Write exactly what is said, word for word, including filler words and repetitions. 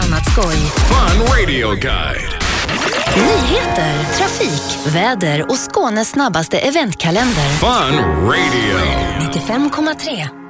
annat skoj. Fun Radio Guide. Nyheter, trafik, väder och Skånes snabbaste eventkalender. Fun Radio. nittiofem komma tre